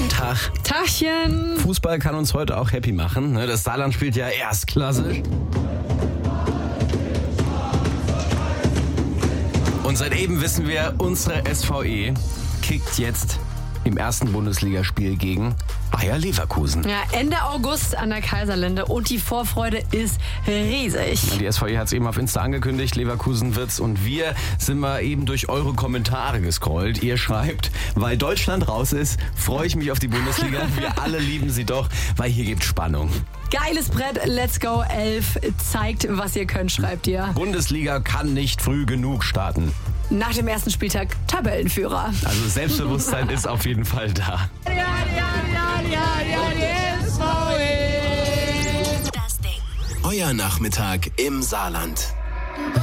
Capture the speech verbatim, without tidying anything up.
Guten Tag. Tachchen. Fußball kann uns heute auch happy machen. Das Saarland spielt ja erstklassig. Und seit eben wissen wir, unsere S V E kickt jetzt im ersten Bundesligaspiel gegen Bayer Leverkusen. Ja, Ende August an der Kaiserlinde und die Vorfreude ist riesig. Die S V E hat es eben auf Insta angekündigt, Leverkusen wird's, und wir sind mal eben durch eure Kommentare gescrollt. Ihr schreibt, weil Deutschland raus ist, freue ich mich auf die Bundesliga. Wir alle lieben sie doch, weil hier gibt Spannung. Geiles Brett, let's go, elf. Zeigt, was ihr könnt, schreibt ihr. Bundesliga kann nicht früh genug starten. Nach dem ersten Spieltag Tabellenführer. Also Selbstbewusstsein ist auf jeden Fall da. Ja, ja, ja, ja, ja, die S V E. Euer Nachmittag im Saarland.